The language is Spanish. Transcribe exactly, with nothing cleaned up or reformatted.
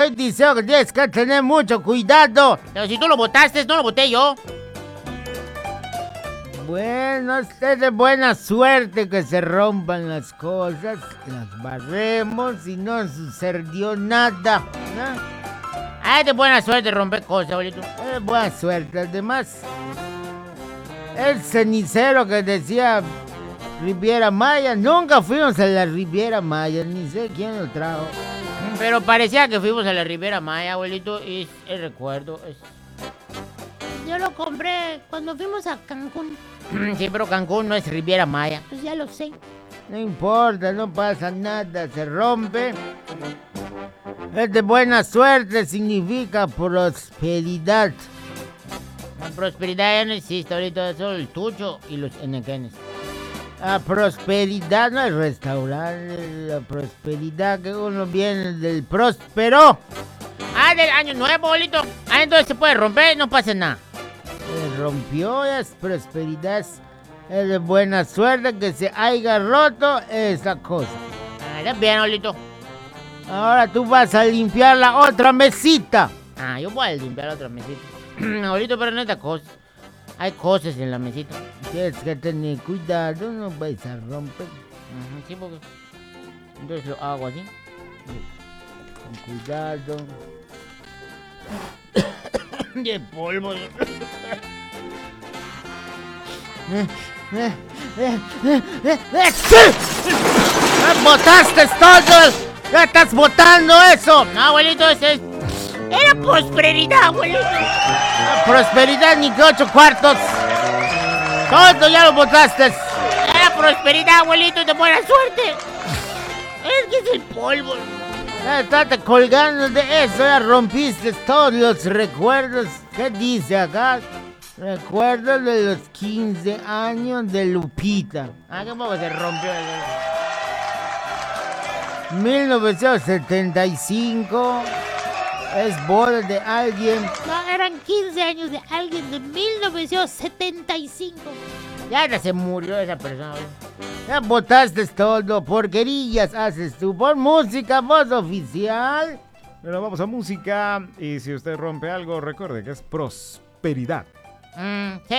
estoy diciendo que tienes que tener mucho cuidado. Pero si tú lo botaste, no lo boté yo. Bueno, es de buena suerte que se rompan las cosas, las barremos y no sucedió nada, ¿no? Ah, es de buena suerte romper cosas, abuelito. Es de buena suerte, además. El cenicero que decía Riviera Maya, nunca fuimos a la Riviera Maya, ni sé quién lo trajo. Pero parecía que fuimos a la Riviera Maya, abuelito, y el recuerdo es... Yo lo compré cuando fuimos a Cancún. Sí, pero Cancún no es Riviera Maya. Pues ya lo sé. No importa, no pasa nada, se rompe. Es de buena suerte, significa prosperidad. La prosperidad ya no existe, ahorita es solo el tucho y los enequenes. La prosperidad no es restaurante, la prosperidad que uno viene del próspero. Ah, del año nuevo, abuelito. Ah, entonces se puede romper, no pasa nada. Se rompió, es prosperidad, es de buena suerte que se haya roto esa cosa. Ah, ya bien, abuelito. Ahora tú vas a limpiar la otra mesita. Ah, yo voy a limpiar otra mesita. Abuelito, pero no es de cosas. Hay cosas en la mesita. Tienes que tener cuidado, no vais a romper. Uh-huh, sí, porque... Entonces lo hago así. Con cuidado. De polvo. ¡Botaste todo! ¡Ya estás botando eso! No, abuelito, ese es... Era prosperidad, abuelito. Prosperidad ni que ocho cuartos. Todo ya lo botaste. Era prosperidad, abuelito, de buena suerte. Es que es el polvo. Ya estate colgando de eso, ya rompiste todos los recuerdos. ¿Qué dice acá? Recuerdos de los quince años de Lupita. Ah, ¿qué poco se rompió? mil novecientos setenta y cinco. Es boda de alguien. No, eran quince años de alguien de mil novecientos setenta y cinco. Ya se murió esa persona. Ya botaste todo, porquerillas haces tú. Por música, voz oficial. Pero vamos a música y si usted rompe algo, recuerde que es prosperidad. Mm, sí.